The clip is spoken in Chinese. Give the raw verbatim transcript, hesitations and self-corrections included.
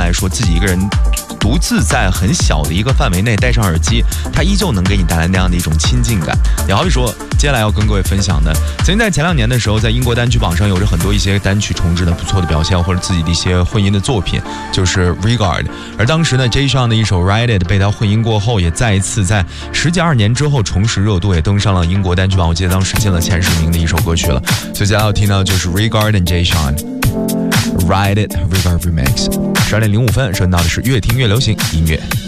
来说，自己一个人独自在很小的一个范围内戴上耳机，它依旧能给你带来那样的一种亲近感。也好比说接下来要跟各位分享的，曾经在前两年的时候，在英国单曲榜上有着很多一些单曲重置的不错的表现，或者自己的一些混音的作品，就是 Regard。 而当时呢 Jay Sean 的一首 Ride It 被他混音过后，也再一次在十几二年之后重拾热度，也登上了英国单曲榜，我记得当时进了前十名的一首歌曲了。所以接下来要听到就是 Regard and Jay Sean Ride It Regard Remix。十二点零五分，收听到的是越听越流行音乐。